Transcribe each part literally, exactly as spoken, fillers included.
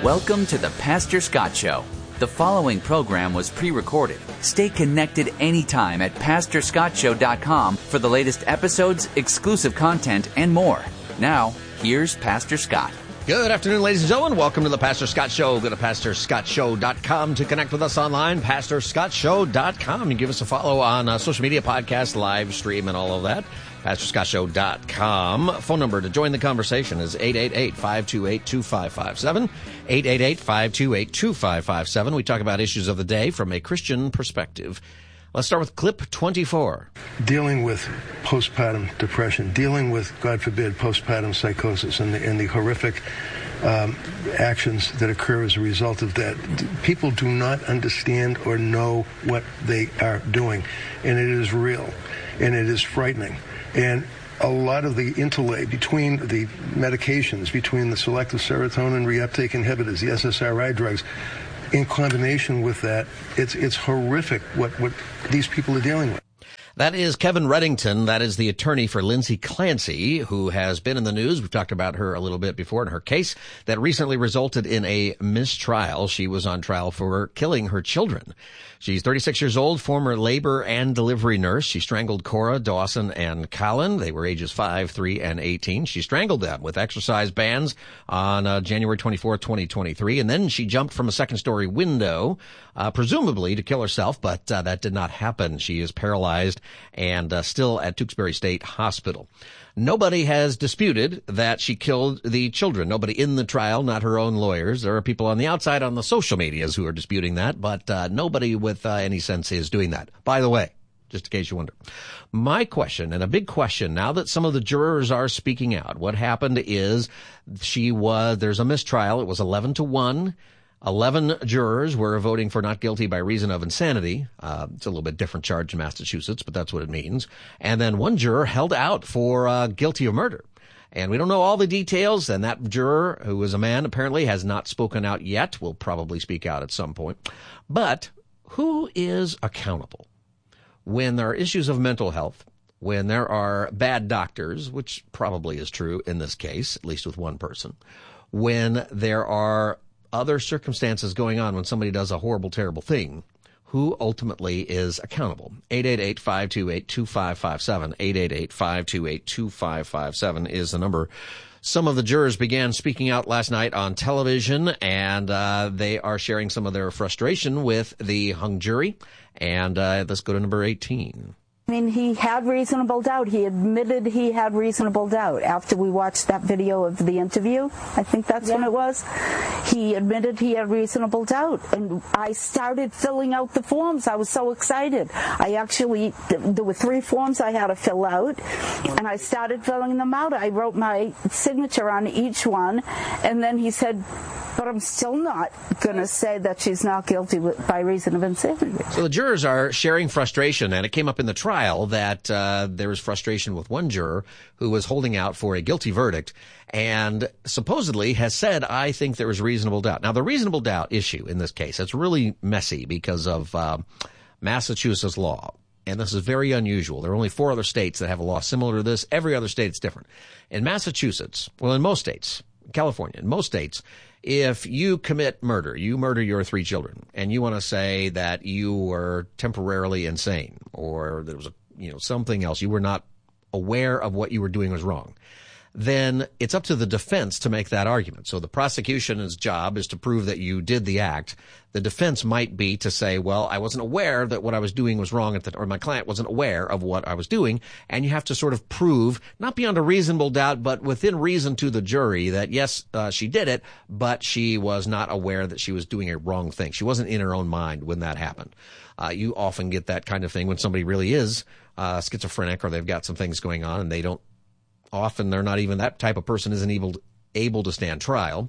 Welcome to the Pastor Scott Show. The following program was pre-recorded. Stay connected anytime at pastor scott show dot com for the latest episodes, exclusive content, and more. Now, here's Pastor Scott. Good afternoon, ladies and gentlemen. Welcome to the Pastor Scott Show. Go to pastor scott show dot com to connect with us online, pastor scott show dot com. You give us a follow on uh, social media, podcast, live stream, and all of that. pastor scott show dot com. Phone number to join the conversation is eight eight eight, five two eight, two five five seven. eight eight eight, five two eight, two five five seven. We talk about issues of the day from a Christian perspective. Let's start with clip twenty-four. Dealing with postpartum depression, dealing with, God forbid, postpartum psychosis and the, and the horrific um, actions that occur as a result of that. People do not understand or know what they are doing, and it is real, and it is frightening. And a lot of the interlay between the medications, between the selective serotonin reuptake inhibitors, the S S R I drugs, in combination with that, it's it's horrific what, what these people are dealing with. That is Kevin Reddington. That is the attorney for Lindsay Clancy, who has been in the news. We've talked about her a little bit before in her case that recently resulted in a mistrial. She was on trial for killing her children. She's thirty-six years old, former labor and delivery nurse. She strangled Cora, Dawson, and Colin. They were ages five, three, and eighteen. She strangled them with exercise bands on uh, January twenty-fourth, twenty twenty-three. And then she jumped from a second-story window, uh, presumably to kill herself, but uh, that did not happen. She is paralyzed and uh, still at Tewksbury State Hospital. Nobody has disputed that she killed the children. Nobody in the trial, not her own lawyers. There are people on the outside on the social medias who are disputing that, but uh, nobody with uh, any sense is doing that. By the way, just in case you wonder, my question, and a big question, now that some of the jurors are speaking out, what happened is she was, there's a mistrial. It was eleven to one. Eleven jurors were voting for not guilty by reason of insanity. Uh, it's a little bit different charge in Massachusetts, but that's what it means. And then one juror held out for uh, guilty of murder. And we don't know all the details. And that juror, who is a man, apparently has not spoken out yet. Will probably speak out at some point. But who is accountable when there are issues of mental health, when there are bad doctors, which probably is true in this case, at least with one person, when there are other circumstances going on, when somebody does a horrible, terrible thing, who ultimately is accountable? eight eight eight, five two eight, two five five seven. eight eight eight, five two eight, two five five seven is the number. Some of the jurors began speaking out last night on television, and uh, they are sharing some of their frustration with the hung jury. And uh, let's go to number eighteen. I mean, he had reasonable doubt. He admitted he had reasonable doubt after we watched that video of the interview. I think that's yeah. when it was. He admitted he had reasonable doubt. And I started filling out the forms. I was so excited. I actually, there were three forms I had to fill out, and I started filling them out. I wrote my signature on each one, and then he said, but I'm still not going to say that she's not guilty by reason of insanity. So the jurors are sharing frustration, and it came up in the trial that uh, there was frustration with one juror who was holding out for a guilty verdict and supposedly has said, I think there was reasonable doubt. Now, the reasonable doubt issue in this case, it's really messy because of uh, Massachusetts law. And this is very unusual. There are only four other states that have a law similar to this. Every other state is different. In Massachusetts, well, in most states, California, in most states, if you commit murder, you murder your three children, and you want to say that you were temporarily insane or there was a, you know, something else, you were not aware of what you were doing was wrong, then it's up to the defense to make that argument. So the prosecution's job is to prove that you did the act. The defense might be to say, well, I wasn't aware that what I was doing was wrong, at the, or my client wasn't aware of what I was doing. And you have to sort of prove, not beyond a reasonable doubt, but within reason to the jury that, yes, uh, she did it, but she was not aware that she was doing a wrong thing. She wasn't in her own mind when that happened. Uh, you often get that kind of thing when somebody really is uh, schizophrenic or they've got some things going on and they don't, often they're not even, that type of person isn't able to, able to stand trial.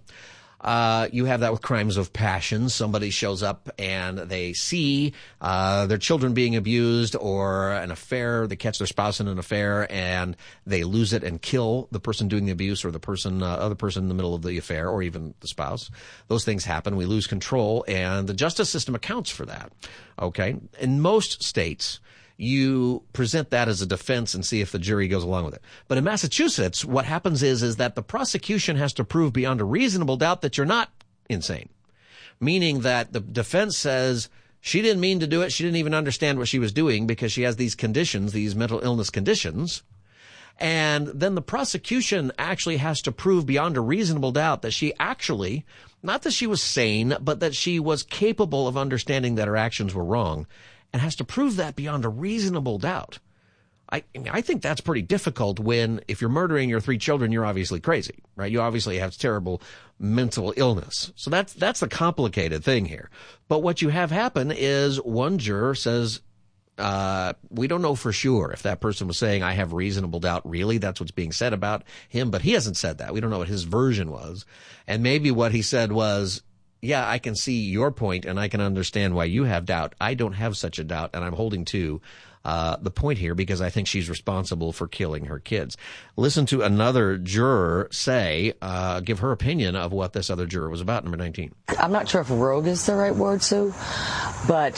Uh, you have that with crimes of passion. Somebody shows up and they see uh, their children being abused or an affair. They catch their spouse in an affair and they lose it and kill the person doing the abuse or the person, uh, other person in the middle of the affair or even the spouse. Those things happen. We lose control, and the justice system accounts for that. Okay? In most states, you present that as a defense and see if the jury goes along with it. But in Massachusetts, what happens is, is that the prosecution has to prove beyond a reasonable doubt that you're not insane, meaning that the defense says she didn't mean to do it. She didn't even understand what she was doing because she has these conditions, these mental illness conditions. And then the prosecution actually has to prove beyond a reasonable doubt that she actually, not that she was sane, but that she was capable of understanding that her actions were wrong, and has to prove that beyond a reasonable doubt. I, I think that's pretty difficult when, if you're murdering your three children, you're obviously crazy, right? You obviously have terrible mental illness. So that's, that's the complicated thing here. But what you have happen is one juror says, uh, we don't know for sure if that person was saying, I have reasonable doubt. Really, that's what's being said about him. But he hasn't said that. We don't know what his version was. And maybe what he said was, yeah, I can see your point and I can understand why you have doubt. I don't have such a doubt, and I'm holding to Uh, the point here because I think she's responsible for killing her kids. Listen to another juror say, uh, give her opinion of what this other juror was about, number nineteen. I'm not sure if rogue is the right word, Sue, but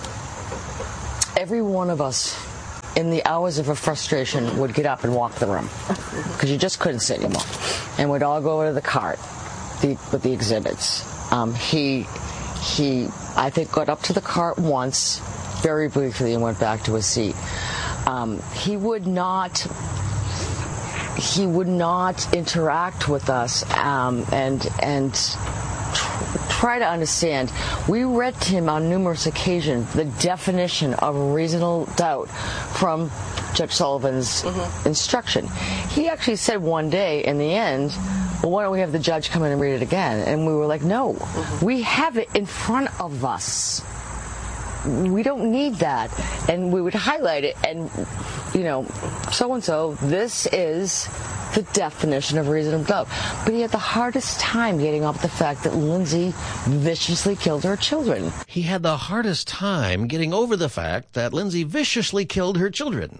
every one of us in the hours of her frustration would get up and walk the room because you just couldn't sit anymore. And we'd all go over to the cart the, with the exhibits. Um, he, he, I think, got up to the cart once, very briefly, and went back to his seat. Um, he would not he would not interact with us um, and and tr- try to understand. We read to him on numerous occasions the definition of reasonable doubt from Judge Sullivan's mm-hmm. instruction. He actually said one day in the end, well, why don't we have the judge come in and read it again? And we were like, no, mm-hmm. we have it in front of us. We don't need that. And we would highlight it and, you know, so-and-so, this is the definition of reasonable doubt. But he had the hardest time getting off the fact that Lindsay viciously killed her children. He had the hardest time getting over the fact that Lindsay viciously killed her children.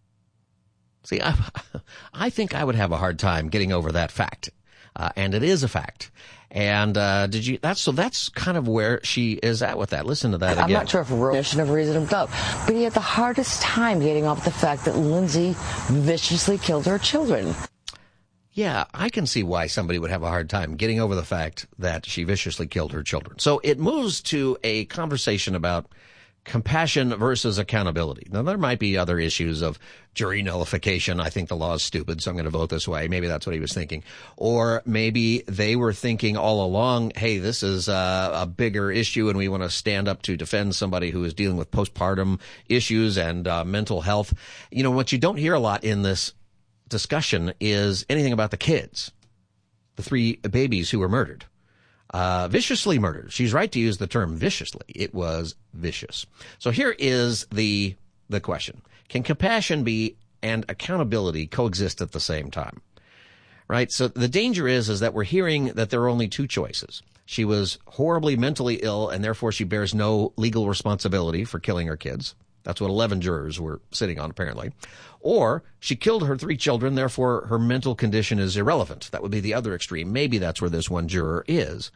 See, I, I think I would have a hard time getting over that fact. Uh, and it is a fact. And uh, did you? That's so. That's kind of where she is at with that. Listen to that again. I'm not sure if a definition of reasonable doubt, but he had the hardest time getting off the fact that Lindsay viciously killed her children. Yeah, I can see why somebody would have a hard time getting over the fact that she viciously killed her children. So it moves to a conversation about compassion versus accountability. Now, there might be other issues of jury nullification. I think the law is stupid, so I'm going to vote this way. Maybe that's what he was thinking. Or maybe they were thinking all along, hey, this is a, a bigger issue and we want to stand up to defend somebody who is dealing with postpartum issues and uh, mental health. You know, what you don't hear a lot in this discussion is anything about the kids, the three babies who were murdered. Uh, viciously murdered. She's right to use the term viciously. It was vicious. So here is the the question. Can compassion be and accountability coexist at the same time? Right? So the danger is, is that we're hearing that there are only two choices. She was horribly mentally ill, and therefore she bears no legal responsibility for killing her kids. That's what eleven jurors were sitting on, apparently. Or she killed her three children, therefore her mental condition is irrelevant. That would be the other extreme. Maybe that's where this one juror is.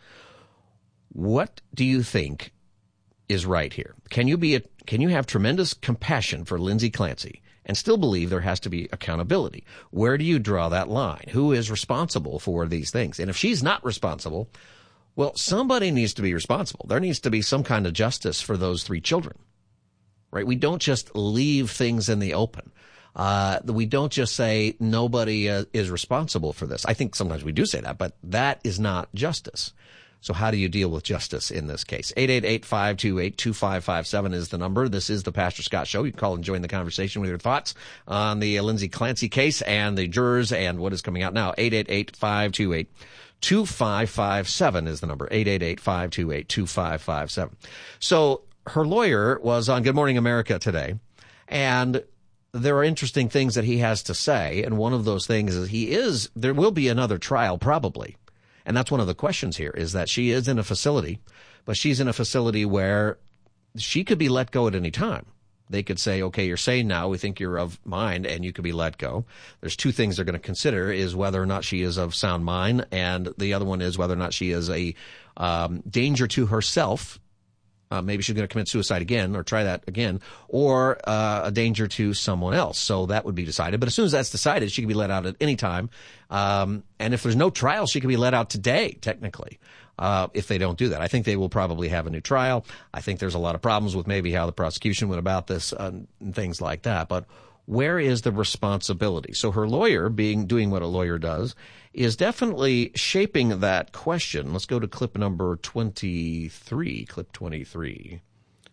What do you think is right here? Can you be a, can you have tremendous compassion for Lindsay Clancy and still believe there has to be accountability? Where do you draw that line? Who is responsible for these things? And if she's not responsible, well, somebody needs to be responsible. There needs to be some kind of justice for those three children. Right? We don't just leave things in the open. Uh, we don't just say nobody uh, is responsible for this. I think sometimes we do say that, but that is not justice. So how do you deal with justice in this case? eight eight eight, five two eight, two five five seven is the number. This is the Pastor Scott Show. You can call and join the conversation with your thoughts on the uh, Lindsay Clancy case and the jurors and what is coming out now. eight eight eight, five two eight, two five five seven is the number. eight eight eight, five two eight, two five five seven. So her lawyer was on Good Morning America today, and there are interesting things that he has to say, and one of those things is he is, there will be another trial probably, and that's one of the questions here, is that she is in a facility, but she's in a facility where she could be let go at any time. They could say, okay, you're sane now, we think you're of mind, and you could be let go. There's two things they're going to consider, is whether or not she is of sound mind, and the other one is whether or not she is a um, danger to herself Uh, maybe she's going to commit suicide again or try that again, or uh, a danger to someone else. So that would be decided. But as soon as that's decided, she can be let out at any time. Um, and if there's no trial, she can be let out today, technically, uh, if they don't do that. I think they will probably have a new trial. I think there's a lot of problems with maybe how the prosecution went about this uh, and things like that. But where is the responsibility? So her lawyer, being doing what a lawyer does, is definitely shaping that question. Let's go to clip number twenty-three, clip twenty-three.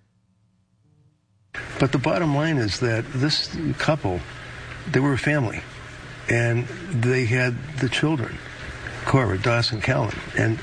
But the bottom line is that this couple, they were a family, and they had the children, Cora, Dawson, Callan. And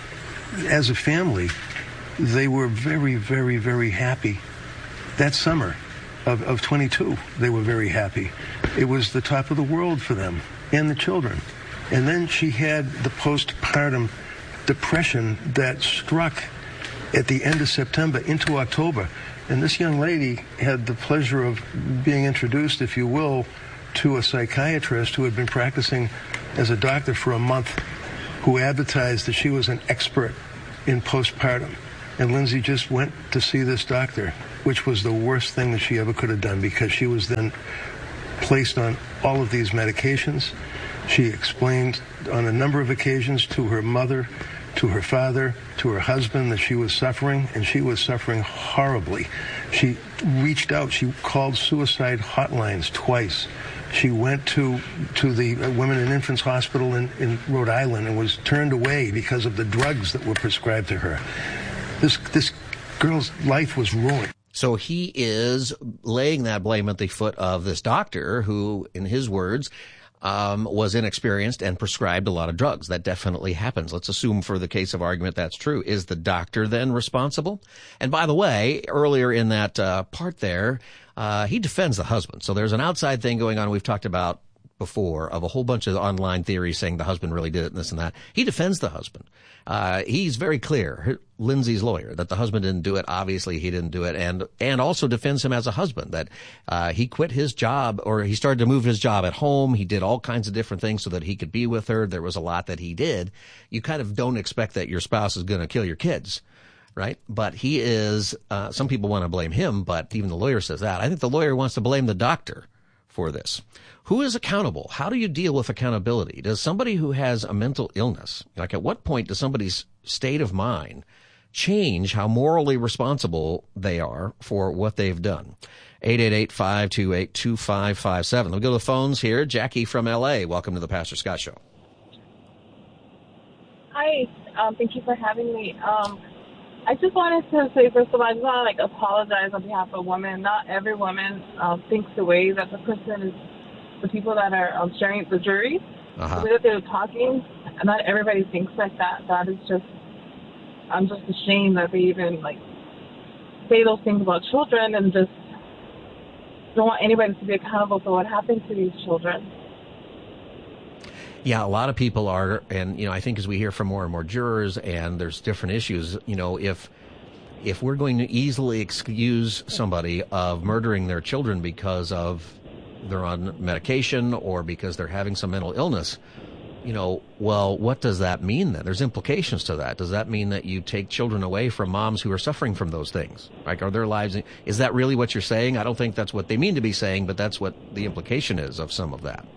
as a family, they were very, very, very happy that summer of, of twenty-two. They were very happy. It was the top of the world for them and the children. And then she had the postpartum depression that struck at the end of September into October. And this young lady had the pleasure of being introduced, if you will, to a psychiatrist who had been practicing as a doctor for a month, who advertised that she was an expert in postpartum. And Lindsay just went to see this doctor, which was the worst thing that she ever could have done, because she was then placed on all of these medications. She explained on a number of occasions to her mother, to her father, to her husband that she was suffering, and she was suffering horribly. She reached out. She called suicide hotlines twice. She went to to the Women and Infants Hospital in, in Rhode Island and was turned away because of the drugs that were prescribed to her. This this girl's life was ruined. So he is laying that blame at the foot of this doctor who, in his words, Um, was inexperienced and prescribed a lot of drugs. That definitely happens. Let's assume for the case of argument that's true. Is the doctor then responsible? And by the way, earlier in that uh, part there, uh, he defends the husband. So there's an outside thing going on we've talked about before of a whole bunch of online theories saying the husband really did it and this and that. He defends the husband. Uh, he's very clear, Lindsay's lawyer, that the husband didn't do it. Obviously, he didn't do it. And, and also defends him as a husband, that, uh, he quit his job, or he started to move his job at home. He did all kinds of different things so that he could be with her. There was a lot that he did. You kind of don't expect that your spouse is going to kill your kids, right? But he is, uh, some people want to blame him, but even the lawyer says that. I think the lawyer wants to blame the doctor for this. Who is accountable? How do you deal with accountability? Does somebody who has a mental illness, like at what point does somebody's state of mind change how morally responsible they are for what they've done? eight eight eight, five two eight, two five five seven. We'll go to the phones here. Jackie from L A. Welcome to the Pastor Scott Show. Hi. Um, thank you for having me. Um, I just wanted to say, first of all, I just want to like apologize on behalf of women. Not every woman um, thinks the way that the person is, the people that are um, sharing the jury, uh-huh. the way that they're talking, and not everybody thinks like that. That is just, I'm just ashamed that they even like say those things about children and just don't want anybody to be accountable for what happened to these children. Yeah, a lot of people are, and, you know, I think as we hear from more and more jurors and there's different issues, you know, if if we're going to easily excuse somebody of murdering their children because of they're on medication or because they're having some mental illness, you know, well, what does that mean then? There's implications to that. Does that mean that you take children away from moms who are suffering from those things? Like, are their lives, is that really what you're saying? I don't think that's what they mean to be saying, but that's what the implication is of some of that.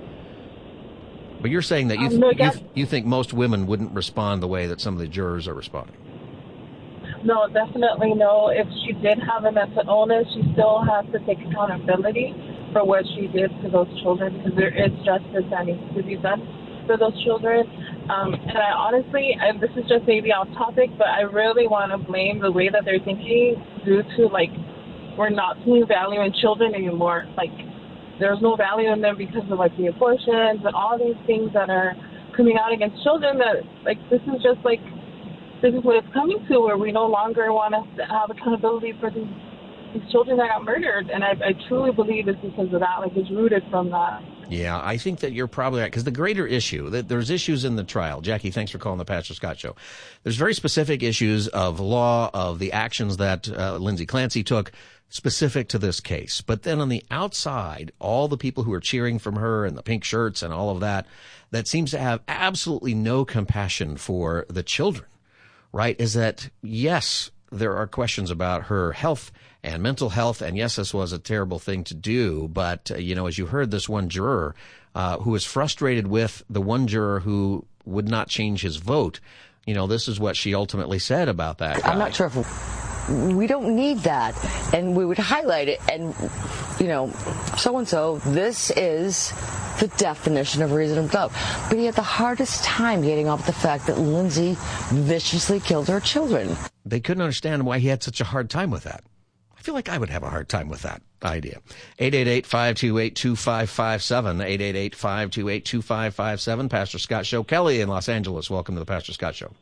But you're saying that you, th- um, no, you, th- you think most women wouldn't respond the way that some of the jurors are responding. No, definitely no. If she did have a mental illness, she still has to take accountability for what she did to those children, because there is justice that needs to be done for those children. Um, and I honestly, and this is just maybe off topic, but I really want to blame the way that they're thinking due to, like, we're not seeing value in children anymore. Like, there's no value in them because of, like, the abortions and all these things that are coming out against children that, like, this is just, like, this is what it's coming to, where we no longer want to have accountability for these, these children that got murdered. And I, I truly believe it's because of that. Like, it's rooted from that. Yeah, I think that you're probably right, because the greater issue, that there's issues in the trial. Jackie, thanks for calling the Pastor Scott Show. There's very specific issues of law, of the actions that uh, Lindsay Clancy took, specific to this case. But then on the outside, all the people who are cheering from her and the pink shirts and all of that, that seems to have absolutely no compassion for the children, right? Is that, yes, there are questions about her health and mental health. And yes, this was a terrible thing to do. But, uh, you know, as you heard this one juror uh, who was frustrated with the one juror who would not change his vote, you know, this is what she ultimately said about that guy. I'm not sure if we don't need that. And we would highlight it. And, you know, so-and-so, this is the definition of reasonable doubt. But he had the hardest time getting off the fact that Lindsay viciously killed her children. They couldn't understand why he had such a hard time with that. I feel like I would have a hard time with that idea. eight eight eight, five two eight, two five five seven, eight eight eight, five two eight, two five five seven. Pastor Scott Show. Kelly in Los Angeles, welcome to the Pastor Scott Show.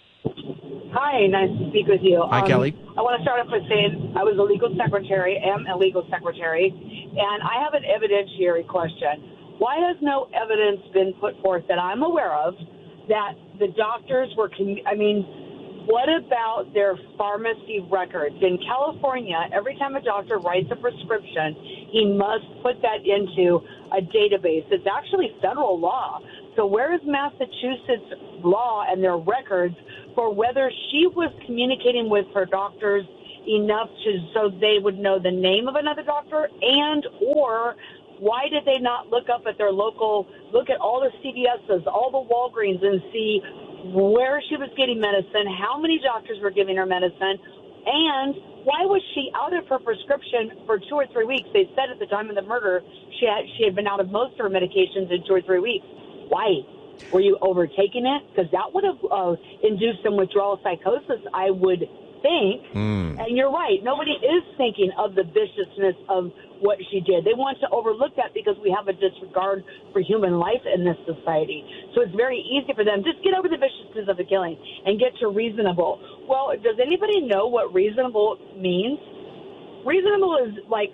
Hi, nice to speak with you. Hi, um, Kelly. I want to start off with saying I was a legal secretary, am a legal secretary, and I have an evidentiary question. Why has no evidence been put forth that I'm aware of that the doctors were, commu- I mean, what about their pharmacy records? In California, every time a doctor writes a prescription, he must put that into a database. It's actually federal law. So where is Massachusetts law and their records for whether she was communicating with her doctors enough to so they would know the name of another doctor, and or why did they not look up at their local, look at all the C V S's, all the Walgreens, and see where she was getting medicine, how many doctors were giving her medicine, and why was she out of her prescription for two or three weeks? They said at the time of the murder she had, she had been out of most of her medications in two or three weeks. Why? Were you overtaking it? Because that would have uh, induced some withdrawal psychosis, I would think. Mm. And you're right. Nobody is thinking of the viciousness of what she did. They want to overlook that because we have a disregard for human life in this society. So it's very easy for them. Just get over the viciousness of the killing and get to reasonable. Well, does anybody know what reasonable means? Reasonable is like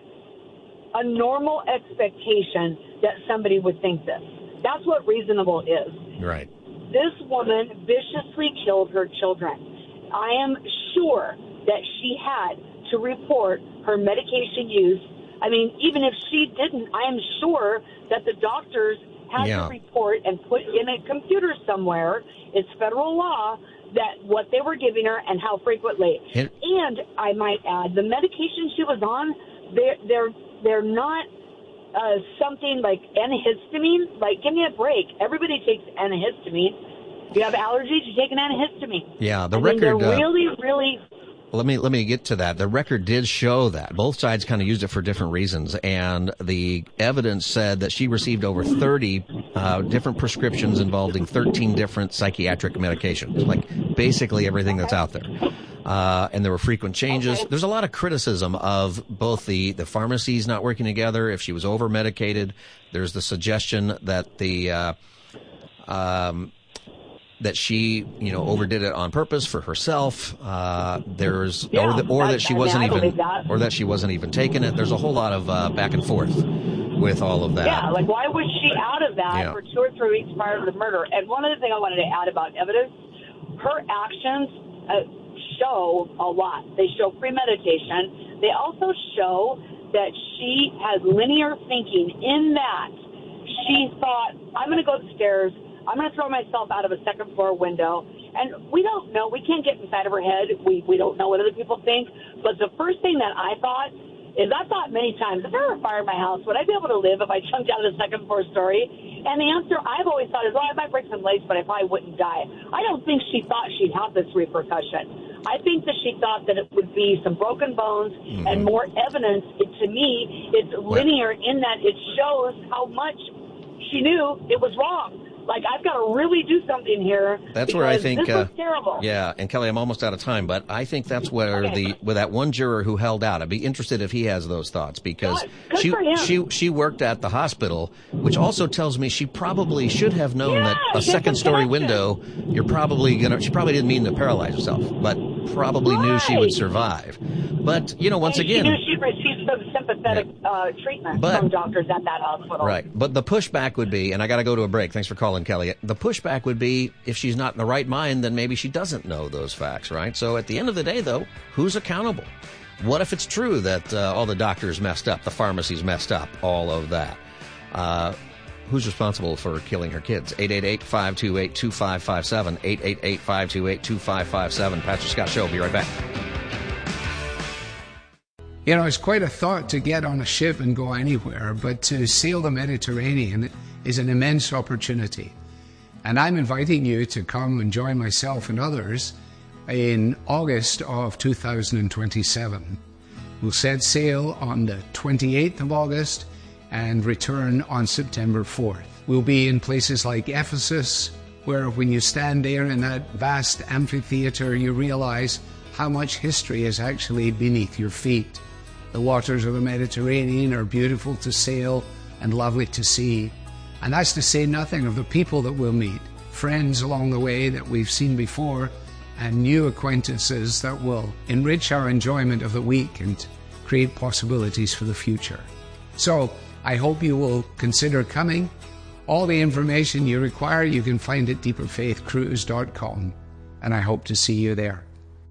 a normal expectation that somebody would think this. That's what reasonable is. Right. This woman viciously killed her children. I am sure that she had to report her medication use. I mean, even if she didn't, I am sure that the doctors had yeah. to report and put in a computer somewhere, it's federal law, that what they were giving her and how frequently. It, and I might add, the medication she was on, they're, they're, they're not uh, something like antihistamine. Like, give me a break. Everybody takes antihistamine. If you have allergies, you take an antihistamine. Yeah, the I record... Mean, they're uh, really, really... Let me let me get to that. The record did show that. Both sides kind of used it for different reasons, and the evidence said that she received over thirty uh, different prescriptions involving thirteen different psychiatric medications, like basically everything that's out there. Uh, and there were frequent changes. Okay. There's a lot of criticism of both the, the pharmacies not working together, if she was over-medicated. There's the suggestion that the... Uh, um, that she, you know, overdid it on purpose for herself. Uh, there's, yeah, or, the, or that she wasn't I mean, even, that. or that she wasn't even taking it. There's a whole lot of uh, back and forth with all of that. Yeah, like why was she out of that yeah. for two or three weeks prior to the murder? And one other thing I wanted to add about evidence, her actions uh, show a lot. They show premeditation. They also show that she has linear thinking in that she thought, I'm going to go upstairs, I'm going to throw myself out of a second floor window. And we don't know. We can't get inside of her head. We we don't know what other people think. But the first thing that I thought is I thought many times, if there were a fire in my house, would I be able to live if I jumped out of the second floor story? And the answer I've always thought is, well, I might break some legs, but I probably wouldn't die. I don't think she thought she'd have this repercussion. I think that she thought that it would be some broken bones mm-hmm. and more evidence. It, to me, it's linear in that it shows how much she knew it was wrong. Like, I've got to really do something here. That's where I think, this uh, was terrible. Yeah, and Kelly, I'm almost out of time, but I think that's where okay. the with that one juror who held out. I'd be interested if he has those thoughts because God, good she for him. she she worked at the hospital, which also tells me she probably should have known yeah, that a second story window, you're probably gonna. She probably didn't mean to paralyze herself, but probably right. knew she would survive. But you know, once and again, she knew she'd receive some sympathetic yeah. uh, treatment but, from doctors at that hospital. Right, but the pushback would be, and I got to go to a break. Thanks for calling, Kelly. The pushback would be if she's not in the right mind, then maybe she doesn't know those facts, right? So at the end of the day, though, who's accountable? What if it's true that uh, all the doctors messed up, the pharmacies messed up, all of that? Uh, who's responsible for killing her kids? eight eight eight, five two eight, two five five seven, eight eight eight, five two eight, two five five seven. Pastor Scott Show. Be right back. You know, it's quite a thought to get on a ship and go anywhere, but to sail the Mediterranean is an immense opportunity. And I'm inviting you to come and join myself and others in August of two thousand twenty-seven. We'll set sail on the twenty-eighth of August and return on September fourth. We'll be in places like Ephesus, where when you stand there in that vast amphitheater, you realize how much history is actually beneath your feet. The waters of the Mediterranean are beautiful to sail and lovely to see. And that's to say nothing of the people that we'll meet, friends along the way that we've seen before, and new acquaintances that will enrich our enjoyment of the week and create possibilities for the future. So I hope you will consider coming. All the information you require you can find at deeper faith cruise dot com, and I hope to see you there.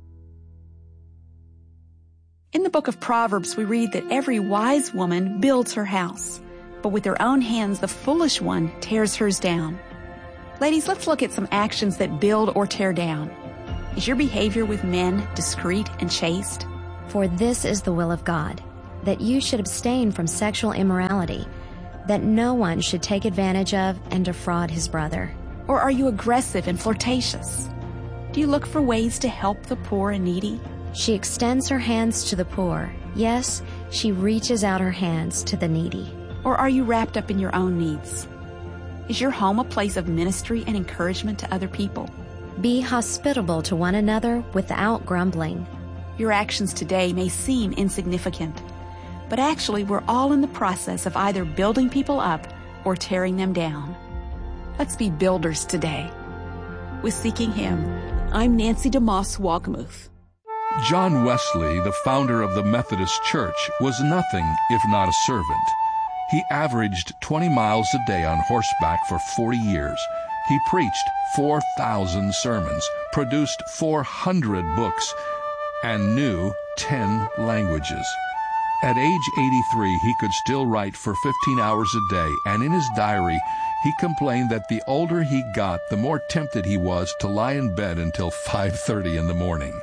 In the book of Proverbs, we read that every wise woman builds her house, but with her own hands the foolish one tears hers down. Ladies, let's look at some actions that build or tear down. Is your behavior with men discreet and chaste? For this is the will of God, that you should abstain from sexual immorality, that no one should take advantage of and defraud his brother. Or are you aggressive and flirtatious? Do you look for ways to help the poor and needy? She extends her hands to the poor. Yes, she reaches out her hands to the needy. Or are you wrapped up in your own needs? Is your home a place of ministry and encouragement to other people? Be hospitable to one another without grumbling. Your actions today may seem insignificant, but actually we're all in the process of either building people up or tearing them down. Let's be builders today. With Seeking Him, I'm Nancy DeMoss Walgemuth. John Wesley, the founder of the Methodist Church, was nothing if not a servant. He averaged twenty miles a day on horseback for forty years. He preached four thousand sermons, produced four hundred books, and knew ten languages. At age eighty-three, he could still write for fifteen hours a day, and in his diary, he complained that the older he got, the more tempted he was to lie in bed until five thirty in the morning.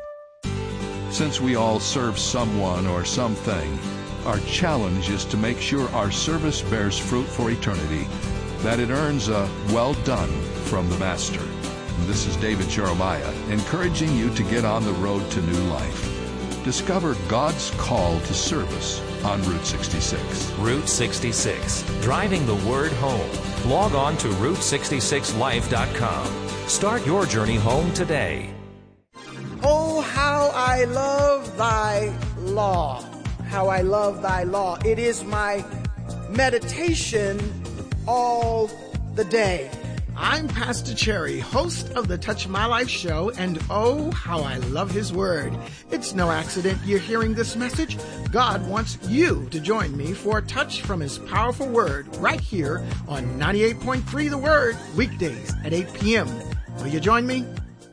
Since we all serve someone or something, our challenge is to make sure our service bears fruit for eternity, that it earns a well done from the Master. And this is David Jeremiah, encouraging you to get on the road to new life. Discover God's call to service on Route sixty-six. Route sixty-six, driving the word home. Log on to route sixty-six life dot com. Start your journey home today. Oh, how I love thy law. How I love thy law. It is my meditation all the day. I'm Pastor Cherry, host of the Touch My Life show, and oh, how I love his word. It's no accident you're hearing this message. God wants you to join me for a touch from his powerful word right here on ninety-eight point three The Word, weekdays at eight p.m. Will you join me?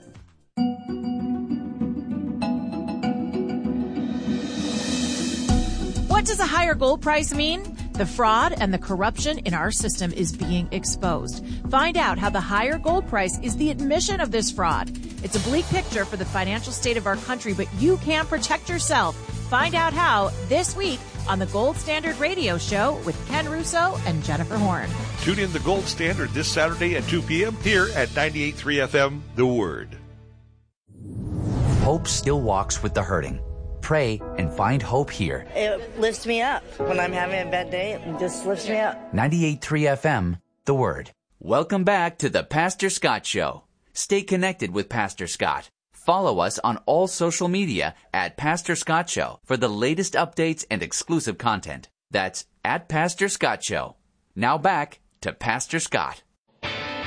What does a higher gold price mean? The fraud and the corruption in our system is being exposed. Find out how the higher gold price is the admission of this fraud. It's a bleak picture for the financial state of our country, but you can protect yourself. Find out how this week on the Gold Standard Radio Show with Ken Russo and Jennifer Horn. Tune in the Gold Standard this Saturday at two p.m. here at ninety-eight point three F M, The Word. Hope still walks with the hurting. Pray and find hope here. It lifts me up. When I'm having a bad day, it just lifts me up. ninety-eight point three F M, The Word. Welcome back to the Pastor Scott Show. Stay connected with Pastor Scott. Follow us on all social media at Pastor Scott Show for the latest updates and exclusive content. That's at Pastor Scott Show. Now back to Pastor Scott.